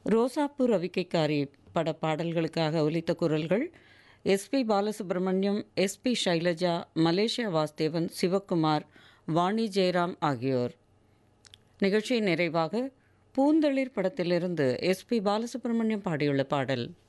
ரோசாப்பூ ரவிக்கைக்காரி பட பாடல்களுக்காக ஒலித்த குரல்கள் SP Balasubramaniam, SP Shailaja, Malaysia Vasudevan, Sivakumar, Vani Jayaram ஆகியோர். நிகழ்ச்சியின் நிறைவாக பூந்தளிர் படத்திலிருந்து எஸ்பி பாலசுப்ரமணியம் பாடியுள்ள பாடல்.